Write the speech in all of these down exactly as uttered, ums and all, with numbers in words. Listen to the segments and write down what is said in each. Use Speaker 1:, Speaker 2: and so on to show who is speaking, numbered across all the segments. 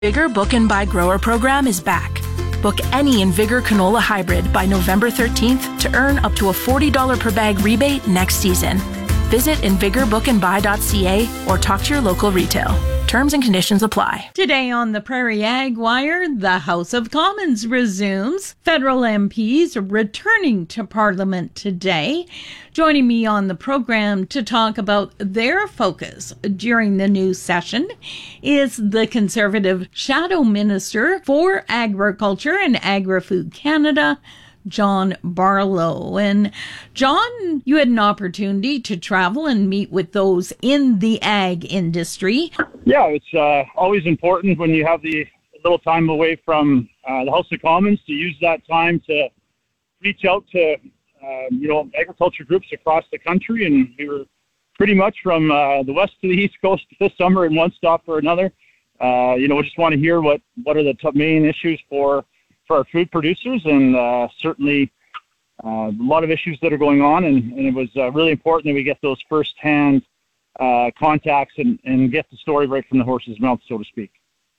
Speaker 1: Vigor Book and Buy Grower program is back. Book any Invigor canola hybrid by November thirteenth to earn up to a forty dollars per bag rebate next season. Visit invigor book and buy dot c a or talk to your local retail. Terms and conditions apply.
Speaker 2: Today on the Prairie Ag Wire, the House of Commons resumes. Federal M Ps returning to Parliament today. Joining me on the program to talk about their focus during the new session is the Conservative Shadow Minister for Agriculture and Agri-Food Canada, John Barlow. And John, you had an opportunity to travel and meet with those in the ag industry.
Speaker 3: Yeah, it's uh, always important when you have the little time away from uh, the House of Commons to use that time to reach out to uh, you know agriculture groups across the country. And we were pretty much from uh, the west to the east coast this summer in one stop or another. Uh, you know, we just want to hear what, what are the top main issues for for our food producers, and uh, certainly uh, a lot of issues that are going on, and, and it was uh, really important that we get those first-hand uh, contacts and, and get the story right from the horse's mouth, so to speak.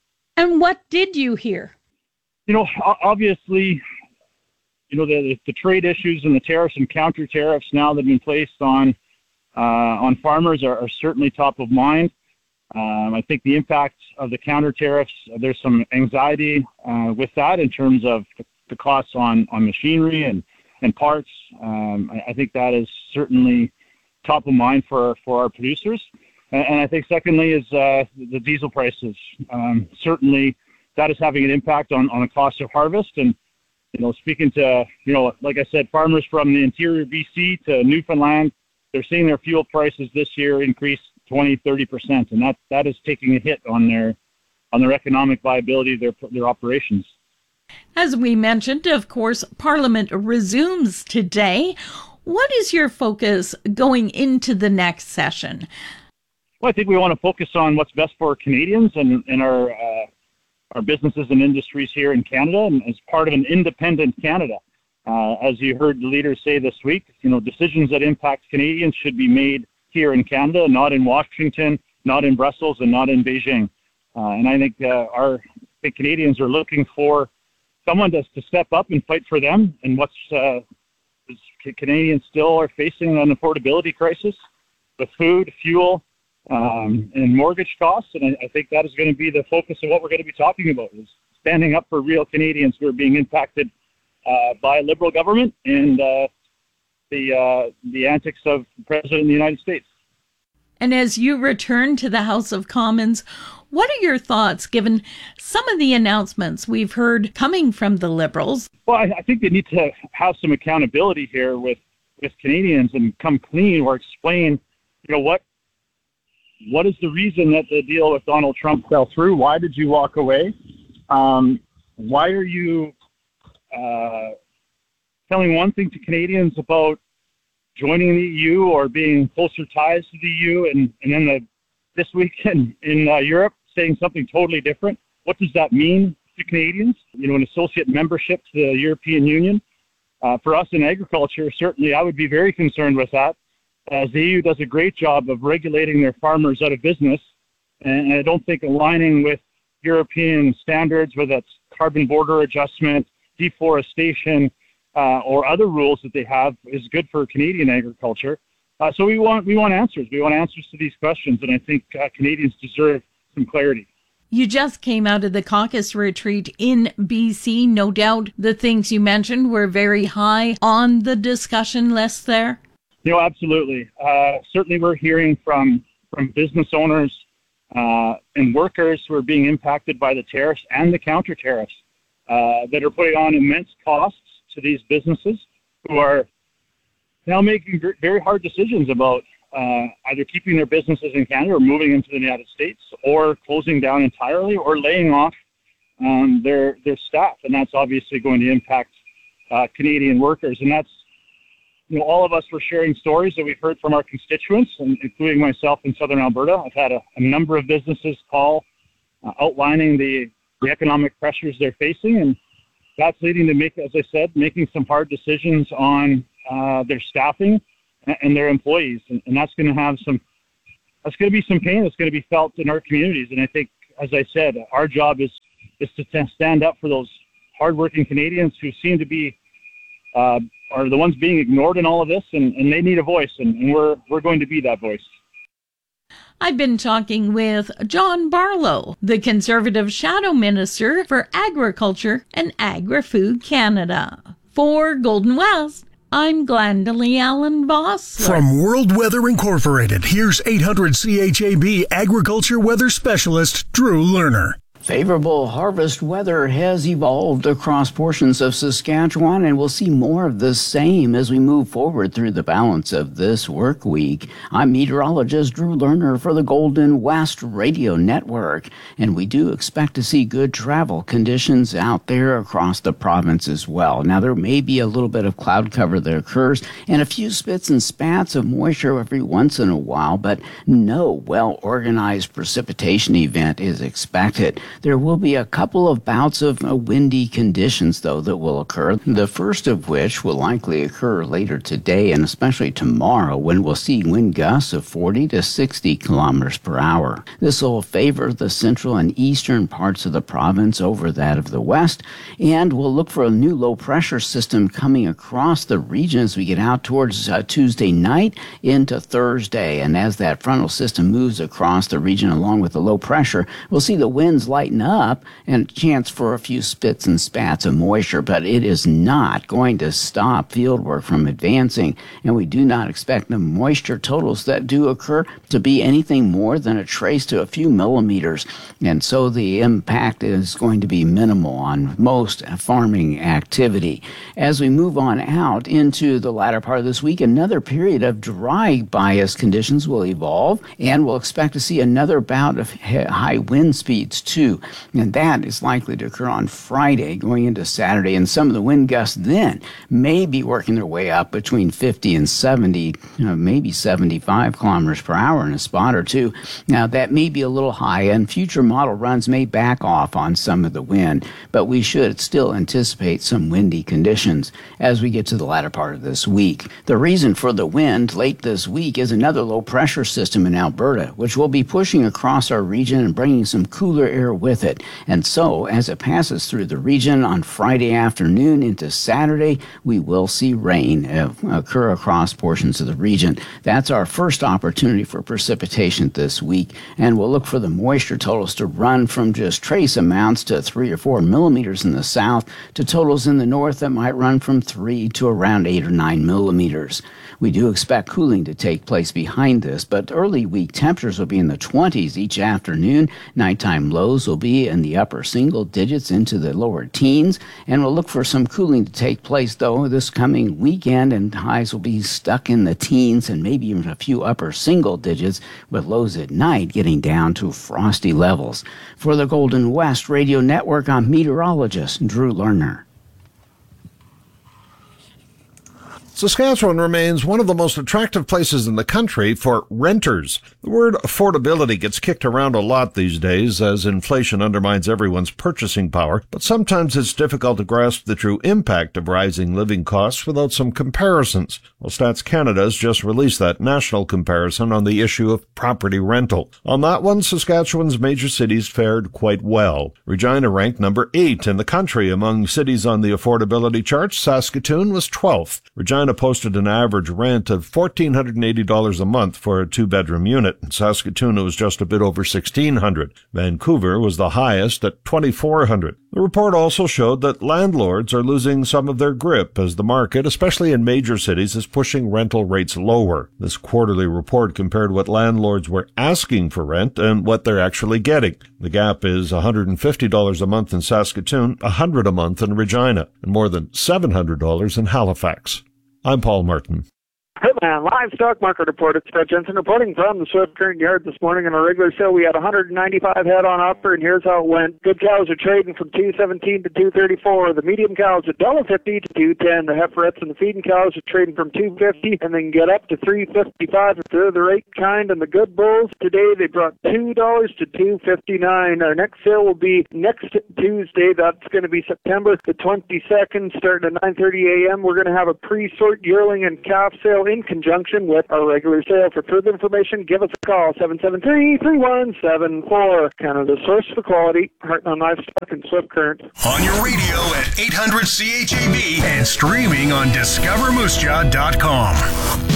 Speaker 2: And what did you hear?
Speaker 3: You know, obviously, you know, the, the trade issues and the tariffs and counter tariffs now that have been placed on uh, on farmers are, are certainly top of mind. Um, I think the impact of the counter tariffs, there's some anxiety uh, with that in terms of the, the costs on, on machinery and, and parts. Um, I, I think that is certainly top of mind for, for our producers. And, and I think secondly is uh, the diesel prices. Um, certainly that is having an impact on, on the cost of harvest. And, you know, speaking to, you know, like I said, farmers from the interior B C to Newfoundland, they're seeing their fuel prices this year increase twenty, thirty percent, and that, that is taking a hit on their on their economic viability of their, their operations.
Speaker 2: As we mentioned, of course, Parliament resumes today. What is your focus going into the next session?
Speaker 3: Well, I think we want to focus on what's best for Canadians and, and our uh, our businesses and industries here in Canada, and as part of an independent Canada. Uh, as you heard the leaders say this week, you know, decisions that impact Canadians should be made here in Canada, not in Washington, not in Brussels, and not in Beijing. Uh, and I think uh, our I think Canadians are looking for someone to, to step up and fight for them. And what's uh, Canadians still are facing an affordability crisis with food, fuel, um, and mortgage costs. And I, I think that is going to be the focus of what we're going to be talking about, is standing up for real Canadians who are being impacted uh, by a Liberal government and uh, the uh, the antics of the President of the United States.
Speaker 2: And as you return to the House of Commons, what are your thoughts given some of the announcements we've heard coming from the Liberals?
Speaker 3: Well, I, I think they need to have some accountability here with, with Canadians and come clean or explain, you know, what what is the reason that the deal with Donald Trump fell through? Why did you walk away? Um, why are you uh, telling one thing to Canadians about joining the E U or being closer ties to the E U, and, and then the, this week in, in uh, Europe saying something totally different? What does that mean to Canadians? You know, an associate membership to the European Union. Uh, for us in agriculture, certainly I would be very concerned with that, as the E U does a great job of regulating their farmers out of business, and I don't think aligning with European standards, whether that's carbon border adjustment, deforestation, Uh, or other rules that they have, is good for Canadian agriculture. Uh, so we want we want answers. We want answers to these questions, and I think uh, Canadians deserve some clarity.
Speaker 2: You just came out of the caucus retreat in B C. No doubt the things you mentioned were very high on the discussion list there.
Speaker 3: You know, absolutely. Uh, certainly we're hearing from, from business owners uh, and workers who are being impacted by the tariffs and the counter tariffs uh, that are putting on immense costs to these businesses who are now making very hard decisions about uh, either keeping their businesses in Canada or moving into the United States, or closing down entirely, or laying off um, their their staff, and that's obviously going to impact uh, Canadian workers. And that's, you know, all of us were sharing stories that we've heard from our constituents, and including myself in Southern Alberta. I've had a, a number of businesses call uh, outlining the, the economic pressures they're facing, and that's leading to make, as I said, making some hard decisions on uh, their staffing and, and their employees, and, and that's going to have some, that's going to be some pain that's going to be felt in our communities. And I think as I said, our job is, is to t- stand up for those hardworking Canadians who seem to be uh, are the ones being ignored in all of this, and, and they need a voice, and, and we're we're going to be that voice.
Speaker 2: I've been talking with John Barlow, the Conservative Shadow Minister for Agriculture and Agri-Food Canada. For Golden West, I'm Glendalee Allen Boss.
Speaker 4: From World Weather Incorporated, here's eight hundred C H A B Agriculture Weather Specialist Drew Lerner.
Speaker 5: Favorable harvest weather has evolved across portions of Saskatchewan, and we'll see more of the same as we move forward through the balance of this work week. I'm meteorologist Drew Lerner for the Golden West Radio Network, and we do expect to see good travel conditions out there across the province as well. Now, there may be a little bit of cloud cover that occurs and a few spits and spats of moisture every once in a while, but no well-organized precipitation event is expected. There will be a couple of bouts of uh, windy conditions, though, that will occur, the first of which will likely occur later today and especially tomorrow, when we'll see wind gusts of forty to sixty kilometers per hour. This will favor the central and eastern parts of the province over that of the west, and we'll look for a new low-pressure system coming across the region as we get out towards uh, Tuesday night into Thursday. And as that frontal system moves across the region along with the low pressure, we'll see the winds lighten up and a chance for a few spits and spats of moisture, but it is not going to stop field work from advancing, and we do not expect the moisture totals that do occur to be anything more than a trace to a few millimeters, and so the impact is going to be minimal on most farming activity. As we move on out into the latter part of this week, another period of dry bias conditions will evolve, and we'll expect to see another bout of high wind speeds too. And that is likely to occur on Friday going into Saturday. And some of the wind gusts then may be working their way up between fifty and seventy, you know, maybe seventy-five kilometers per hour in a spot or two. Now, that may be a little high, and future model runs may back off on some of the wind, but we should still anticipate some windy conditions as we get to the latter part of this week. The reason for the wind late this week is another low pressure system in Alberta, which will be pushing across our region and bringing some cooler air with it. And so, as it passes through the region on Friday afternoon into Saturday, we will see rain uh, occur across portions of the region. That's our first opportunity for precipitation this week, and we'll look for the moisture totals to run from just trace amounts to three or four millimeters in the south to totals in the north that might run from three to around eight or nine millimeters. We do expect cooling to take place behind this, but early week temperatures will be in the twenties each afternoon. Nighttime lows will be in the upper single digits into the lower teens, and we'll look for some cooling to take place, though, this coming weekend, and highs will be stuck in the teens and maybe even a few upper single digits, with lows at night getting down to frosty levels. For the Golden West Radio Network, I'm meteorologist Drew Lerner.
Speaker 6: Saskatchewan remains one of the most attractive places in the country for renters. The word affordability gets kicked around a lot these days as inflation undermines everyone's purchasing power, but sometimes it's difficult to grasp the true impact of rising living costs without some comparisons. Well, Stats Canada has just released that national comparison on the issue of property rental. On that one, Saskatchewan's major cities fared quite well. Regina ranked number eight in the country among cities on the affordability chart. Saskatoon was twelfth. Regina posted an average rent of one thousand four hundred eighty dollars a month for a two-bedroom unit. In Saskatoon, it was just a bit over one thousand six hundred dollars. Vancouver was the highest at two thousand four hundred dollars. The report also showed that landlords are losing some of their grip as the market, especially in major cities, is pushing rental rates lower. This quarterly report compared what landlords were asking for rent and what they're actually getting. The gap is one hundred fifty dollars a month in Saskatoon, one hundred dollars a month in Regina, and more than seven hundred dollars in Halifax. I'm Paul Martin.
Speaker 7: Hitman Livestock Market Report. It's Fred Jensen reporting from the Swift Current Yard this morning. On a regular sale, we had one hundred ninety-five head on offer, and here's how it went. Good cows are trading from two seventeen to two thirty-four. The medium cows are one fifty to two ten. The heiferettes and the feeding cows are trading from two fifty and then get up to three fifty-five if they're the right kind. And the good bulls today, they brought two dollars to two fifty-nine. Our next sale will be next Tuesday. That's going to be September the twenty-second, starting at nine thirty a.m. We're going to have a pre-sort yearling and calf sale in conjunction with our regular sale. For further information, give us a call, seven seven three, three one seven four. Canada's source for quality, Heartland Livestock and Swift Current.
Speaker 4: On your radio at eight hundred C H A B and streaming on discover moose jaw dot com.